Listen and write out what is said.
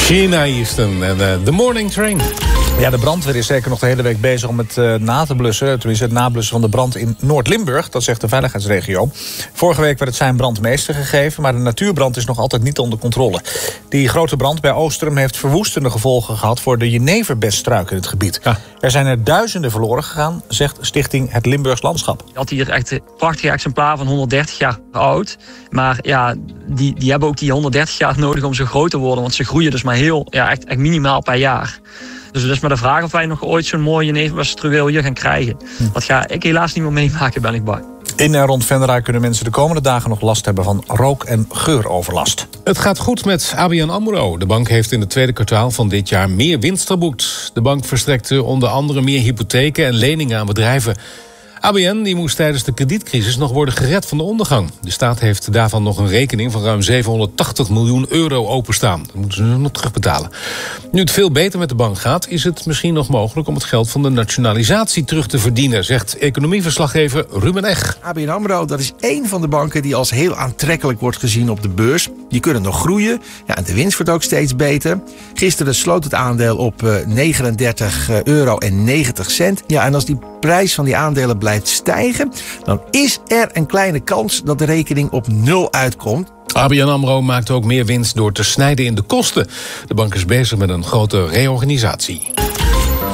Sheena Easton en The Morning Train. Ja, de brandweer is zeker nog de hele week bezig om het na te blussen. Tenminste, het nablussen van de brand in Noord-Limburg. Dat zegt de veiligheidsregio. Vorige week werd het zijn brandmeester gegeven, maar de natuurbrand is nog altijd niet onder controle. Die grote brand bij Oosterum heeft verwoestende gevolgen gehad voor de jeneverbesstruik in het gebied. Ja. Er zijn er duizenden verloren gegaan, zegt Stichting Het Limburgs Landschap. Je had hier echt een prachtige exemplaar van 130 jaar oud. Maar ja, die hebben ook die 130 jaar nodig om zo groot te worden. Want ze groeien dus maar echt minimaal per jaar. Dus het is maar de vraag of wij nog ooit zo'n mooie jeneverbesstruweel hier gaan krijgen. Dat ga ik helaas niet meer meemaken, ben ik bang. In en rond Venray kunnen mensen de komende dagen nog last hebben van rook- en geuroverlast. Het gaat goed met ABN AMRO. De bank heeft in het tweede kwartaal van dit jaar meer winst geboekt. De bank verstrekte onder andere meer hypotheken en leningen aan bedrijven. ABN die moest tijdens de kredietcrisis nog worden gered van de ondergang. De staat heeft daarvan nog een rekening van ruim 780 miljoen euro openstaan. Dat moeten ze nog terugbetalen. Nu het veel beter met de bank gaat, is het misschien nog mogelijk om het geld van de nationalisatie terug te verdienen, zegt economieverslaggever Ruben Eg. ABN AMRO, dat is één van de banken die als heel aantrekkelijk wordt gezien op de beurs. Die kunnen nog groeien. Ja, en de winst wordt ook steeds beter. Gisteren sloot het aandeel op €39,90. Ja, en als die prijs van die aandelen blijft stijgen, dan is er een kleine kans dat de rekening op 0 uitkomt. ABN AMRO maakt ook meer winst door te snijden in de kosten. De bank is bezig met een grote reorganisatie.